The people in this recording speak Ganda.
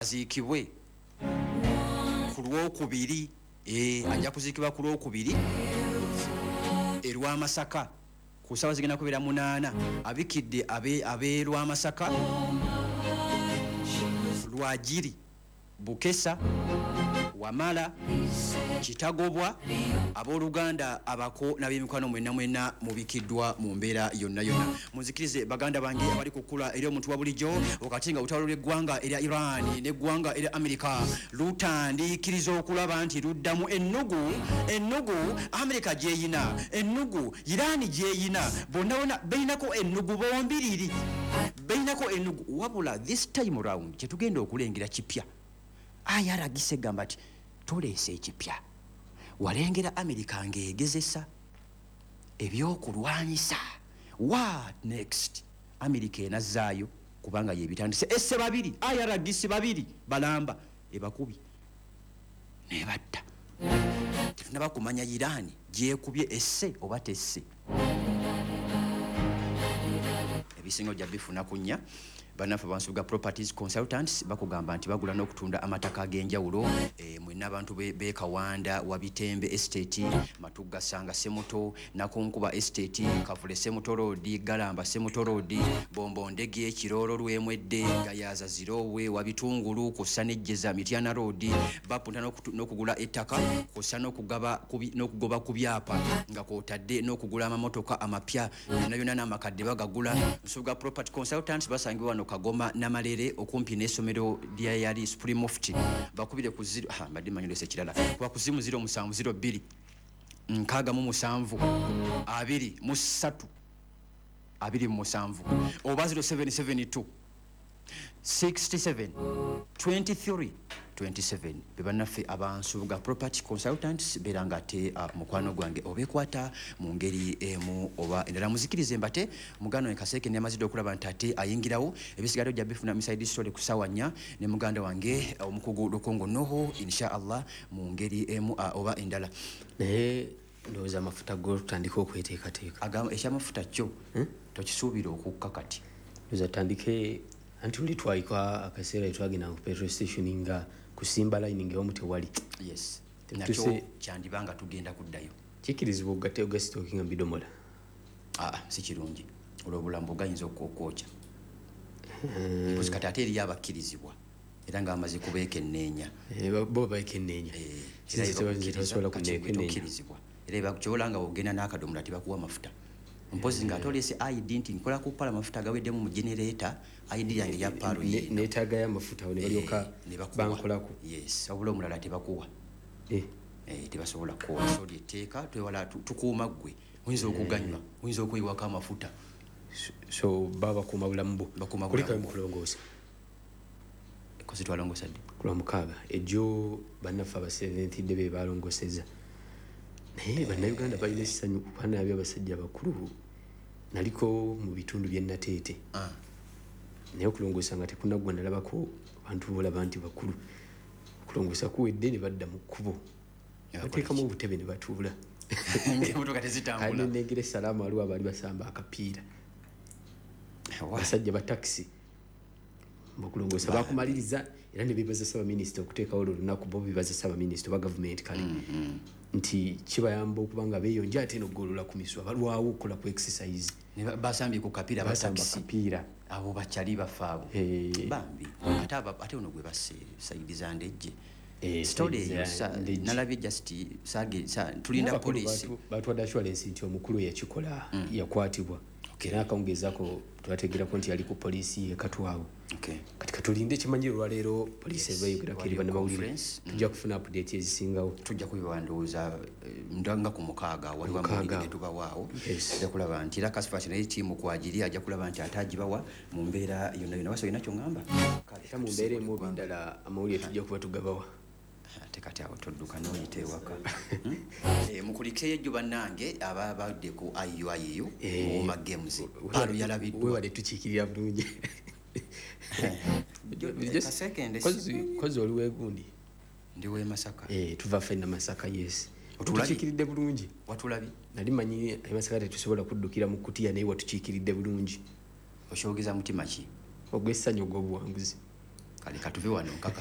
aziikibwe ku Lwokubiri. Ajja kuziikibwa ku Lwokubiri Lwamasaka ku ssaawa zigenda kubeera 8 abikidde ab'e Lwamasaka, Lwagiri, Bukesa, Wamala, Kitagobwa, abooluganda abako n'ab'emikwano mwenna mubikiddwa mu mbeera yonna. Munzikirize baganda bange abali kukula eri omuntu wa bulijjo wakati nga olutalo lw'eggwanga erya Iran n'eggwanga erya Amerika lutandiikiriza okulaba nti luddamu ennugu Amerika gyeyina, ennugu Iran gyeyina, bonna beinako ennugu bombiriri, beinako ennugu. Wabula this time round kyetugenda okulengera kipya. Ayaragise gamba ati tuleese ekipya. Walengera Amerika ng'egezesa ebyokulwanyisa. What next? Amerika enazzaayo kubanga yebitandise esse babiri, ayaragise babiri balamba ebakubi nebatta. Tetunaba kumanya Irani gyekubye esse oba tesse. Ebisingo jja bifuna kunnya. Banafu Bansubuga Properties Consultants bakugamba nti bagula n'okutunda amataka ag'enjawulo mwenna abantu be Kawanda, Wabitembe Estate, Matugga Sanga Semuto, Nakonkuba Estate, Kavule Semuto Road, Galamba Semuto Road, Bombo Ndege, Kiroro Lwemwedde, Gayaza Zirowe, Wabitungulu, kussa n'Ejjeza Mityana Road. Bapunta n'okugula ettaka, kussa n'okugoba ku byapa nga kw'otadde n'okugula amamotoka amapya byonna n'amakadde bagagula. Nsubuga Property Consultants basangibwa Kagoma Namalere okumpi n'essomero lya yali Supreme Mufti. Bakubire ku zero mbadde manyolese kirala kwa kuzimu 0702 677 23 oba 0772 67 23 27. Bebanaffe Abansubuga Property Consultants beranga te mukwano gwange obekwata mu ngeri emu oba endala. Muzikirize mbate mugano enkaseke ne amazidde okulaba nti ate ayingirawo ebisigalo jja bifuna miside story kusawanya ne muganda wange omukugu Lukongo Noho inshallah mu ngeri emu oba endala. Ndowooza amafuta go tutandika okweteekateeka. Agamba ekyamafuta kyo tokisuubira okukka kati. Ndowooza tutandike anti uli twaliko akaseera etwagenda ku petrol station nga kusimba line ng'omu tewali. Yes. Nakyo kyandibanga tugenda kuddayo. Kikirizibwa ogatte ogasitookinga bidomola. Si kirungi. Olw'obulambo gayinza okukwokya. Kati ate eriyo abakkirizibwa era ng'amaze kubeeka enneenya. Bo babeeka enneenya. Tebasobola kunneekkirizibwa. Era kyolanga ogenda n'akadomola tebakuwa mafuta. Mpozi nga atolese ID nti nkola kupala mafuta gaweddemu mu generator ID yange ya paro ye netaga ya mafuta ne balyoka bankolako. Yes, obula omulala tebakuwa. Tebasobola kuwa. So lyeteeka twewala tukuuma gwe oyinza okuganywa oyinza okuyiwako amafuta. So baba kuuma bulamu bo kulika mukulongoosa kozi twalongoosa ddi kula mukaaga ejjo bannaffe abaseventidde be balongooseza naye bannayuganda balina essanyu kubana abyo abasajja bakulu naliko mu bitundu by'e Nateete naye okulongoosa nga tekunaggwa nalabako abantu bolaba nti bakulu okulongoosa kuwedde ne badda mu kkubo bateekamu obutebe ne batuula emotoka tezitambula negere salaamu aliwo abaali basamba akapiira basajja ba taxi okulongoosa bakumaliriza era ne beebaza Ssaabaminisita okuteekawo olunaku bo beebaza Ssaabaminisita oba gavumenti kale nti kibayamba okubanga beeyonja ate n'oggolola ku miswa balwawo okukola ku exercise basambye ku kapiira kapiira abo bakyali bafaabo bambi ate ono gwe basse Saidi Zandejje story nalabye just tulinda police batwadde assurance nti omukulu yakikola yakwatibwa era akawungezaako twategerako nti yali ku poliisi ekatwawo kati katulinde ekimanyiro olwaleero poliisi ebayogerako eri bannamawulire tujja kufuna update ezisingawo tujja kubibandooza nga ku mukaaga waliwo amawulire getubawaawo ajja kulaba nti era Kasifasi naye tiimu kwagiri ajja kulaba nti ate agibawa mu mbeera yonna wasoolina kyongamba era mu mbeera emu oba endala amawulire tujja kuba tugabawa ate kati awo todduka n'oyita ewaka mukulikeyo ejjo bannange ababadde ku IUIU Muwoma Games palo yalabiddwa wewale tukiikirira bulungi kozi oli weegundi ndi w'e Masaka tuva ffenna Masaka yes tukiikiridde bulungi watulabye nali manyi e Masaka tetusobola kuddukira mu kutiya naye watukiikiridde bulungi okyogeza mutima ki ogw'essanyu ogw'obuwanguzi kale katuve wano nkaka